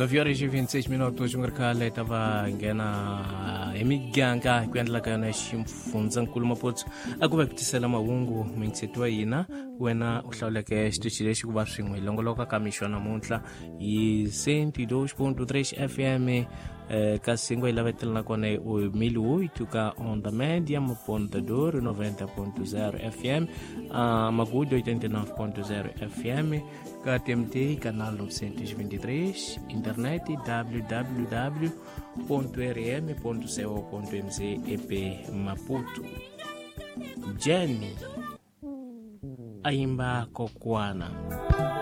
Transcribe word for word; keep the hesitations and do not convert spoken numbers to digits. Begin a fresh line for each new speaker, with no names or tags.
nove horas e vinte e seis minutos ungarikale tava ngena emiganga kuendlaka na ximfundzakulu Maputo akuva kutisela mahungu mintsetwa hina wena uhlawuleke xituchile xi kuva swin'we longoloka ka mixo namuntlha hi cento e dois ponto três F M ka singwa ilavetelana kone o mil e oito ka onda média Mopontador noventa ponto zero F M Magudo oitenta e nove ponto zero F M ka T M T canal novecentos e vinte e três internet w w w ponto r m ponto co ponto m z E P Maputo Jenny Aimba Kokwana